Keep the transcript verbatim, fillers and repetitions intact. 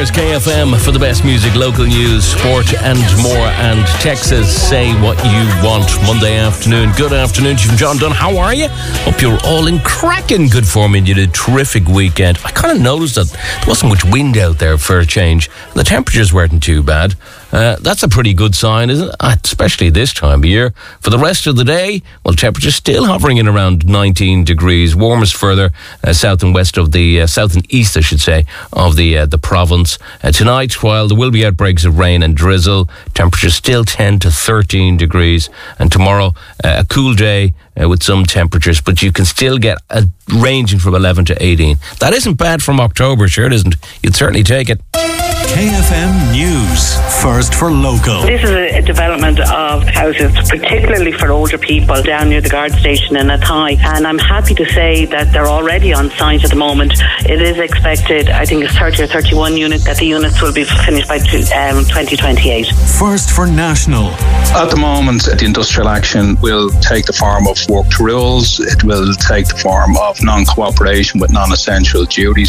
Here's K F M for the best music, local news, sport and more. And Texas, say what you want. Monday afternoon. Good afternoon to you from John Dunn. How are you? Hope you're all in cracking good form and you had a terrific weekend. I kind of noticed that there wasn't much wind out there for a change. The temperatures weren't too bad. Uh, that's a pretty good sign, isn't it? Especially this time of year. For the rest of the day, well, temperatures still hovering in around nineteen degrees. Warmest further uh, south and west of the, uh, south and east, I should say, of the uh, the province. Uh, tonight, while there will be outbreaks of rain and drizzle, temperatures still ten to thirteen degrees. And tomorrow, uh, a cool day uh, with some temperatures, but you can still get a ranging from eleven to eighteen. That isn't bad from October, sure it isn't. You'd certainly take it. K F M News, first for local. This is a, a development of houses, particularly for older people down near the guard station in Athy. And I'm happy to say that they're already on site at the moment. It is expected, I think it's thirty or thirty-one units, that the units will be finished by two, um, twenty twenty-eight. First for national. At the moment, the industrial action will take the form of work rules. It will take the form of non-cooperation with non-essential duties.